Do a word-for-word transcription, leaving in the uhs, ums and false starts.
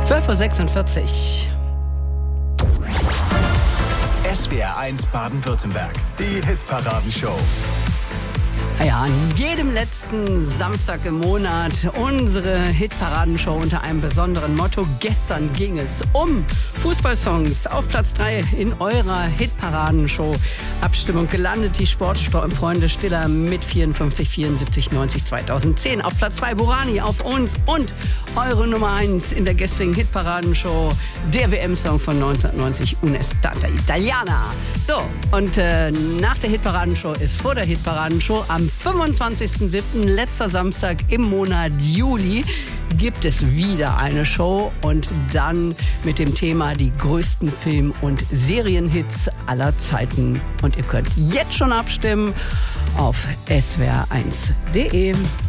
zwölf Uhr sechsundvierzig. S W R eins Baden-Württemberg, die Hitparadenshow. Ja, an jedem letzten Samstag im Monat unsere Hitparadenshow unter einem besonderen Motto. Gestern ging es um Fußballsongs. Auf Platz drei in eurer Hitparadenshow Abstimmung gelandet die Sportfreunde Stiller mit vierundfünfzig, vierundsiebzig, neunzig, zweitausendzehn. Auf Platz zwei Burani auf uns und eure Nummer eins in der gestrigen Hitparadenshow, der W M-Song von neunzehnhundertneunzig, Un'estate Italiana. So, und äh, nach der Hitparadenshow ist vor der Hitparadenshow am fünfundzwanzigsten siebten, letzter Samstag im Monat Juli, gibt es wieder eine Show und dann mit dem Thema die größten Film- und Serienhits aller Zeiten. Und ihr könnt jetzt schon abstimmen auf S W R eins punkt de.